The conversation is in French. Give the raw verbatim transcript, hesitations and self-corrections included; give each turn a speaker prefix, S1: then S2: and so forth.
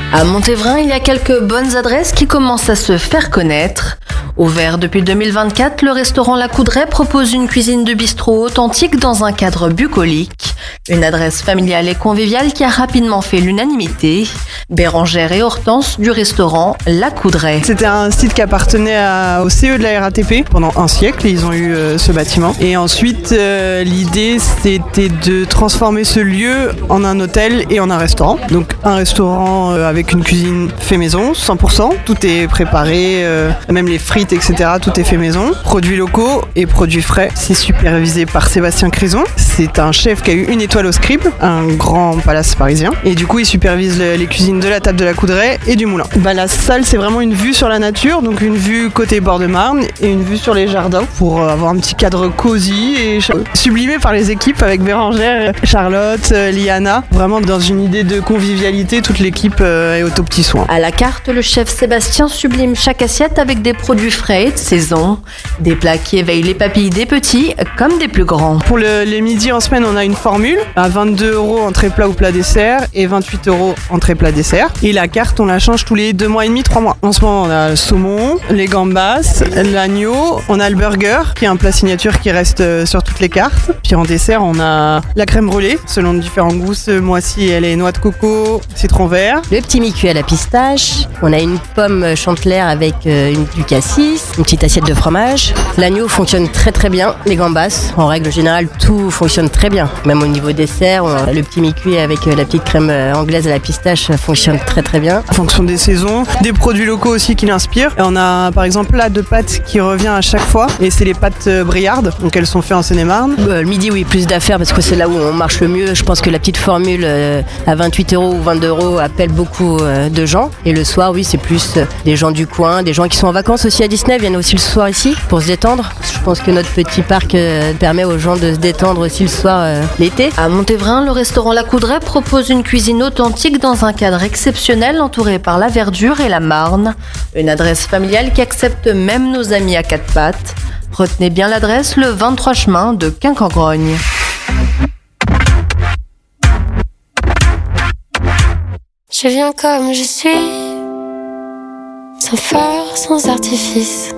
S1: À Montévrain, il y a quelques bonnes adresses qui commencent à se faire connaître. Ouvert depuis deux mille vingt-quatre, le restaurant La Coudray propose une cuisine de bistrot authentique dans un cadre bucolique. Une adresse familiale et conviviale qui a rapidement fait l'unanimité. Bérangère et Hortense du restaurant La Coudray.
S2: C'était un site qui appartenait à, au C E de la R A T P pendant un siècle. Ils ont eu euh, ce bâtiment. Et ensuite, euh, l'idée, c'était de transformer ce lieu en un hôtel et en un restaurant. Donc un restaurant euh, avec une cuisine fait maison, cent pour cent. Tout est préparé, euh, même les frites, et cetera. Tout est fait maison. Produits locaux et produits frais. C'est supervisé par Sébastien Crison. C'est un chef qui a eu une étoile au Scribe, un grand palace parisien. Et du coup, il supervise le, les cuisines de la table de la Coudray et du moulin. Bah, la salle, c'est vraiment une vue sur la nature, donc une vue côté bord de Marne et une vue sur les jardins pour avoir un petit cadre cosy et sublimé par les équipes avec Bérangère, Charlotte, Liana. Vraiment dans une idée de convivialité, toute l'équipe est au tout petit soin.
S1: À la carte, le chef Sébastien sublime chaque assiette avec des produits frais et de saison. Des plats qui éveillent les papilles des petits comme des plus grands.
S2: Pour le, les midis en semaine, on a une formule à vingt-deux euros entrée plat ou plat dessert et vingt-huit euros entrée plat dessert. Et la carte, on la change tous les deux mois et demi, trois mois. En ce moment, on a le saumon, les gambas, l'agneau, on a le burger, qui est un plat signature qui reste sur toutes les cartes. Puis en dessert, on a la crème brûlée, selon différents goûts. Ce mois-ci, elle est noix de coco, citron vert.
S3: Le petit mi-cuit à la pistache. On a une pomme chantelaire avec une, du cassis, une petite assiette de fromage. L'agneau fonctionne très très bien. Les gambas, en règle générale, tout fonctionne très bien. Même au niveau dessert, on, le petit mi-cuit avec la petite crème anglaise à la pistache fonctionne très très bien.
S2: En fonction des saisons, des produits locaux aussi qui l'inspirent. Et on a par exemple là de pâtes qui revient à chaque fois et c'est les pâtes briardes, donc elles sont faites en Seine-et-Marne.
S3: Euh, le midi oui, plus d'affaires parce que c'est là où on marche le mieux. Je pense que la petite formule euh, à vingt-huit euros ou vingt-deux euros appelle beaucoup euh, de gens. Et le soir oui, c'est plus euh, des gens du coin, des gens qui sont en vacances aussi à Disney viennent aussi le soir ici pour se détendre. Je pense que notre petit parc euh, permet aux gens de se détendre aussi le soir euh, l'été.
S1: À Montévrain, le restaurant La Coudray propose une cuisine authentique dans un cadre exceptionnel entouré par la verdure et la Marne. Une adresse familiale qui accepte même nos amis à quatre pattes. Retenez bien l'adresse, le vingt-trois chemin de Quincampoix.
S4: Je viens comme je suis, sans phare, sans artifice.